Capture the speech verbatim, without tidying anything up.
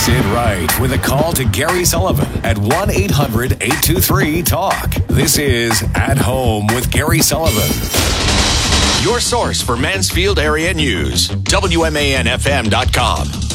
Sit right with a call to Gary Sullivan at one eight hundred eight two three talk. This is At Home with Gary Sullivan. Your source for Mansfield area news. W M A N F M dot com.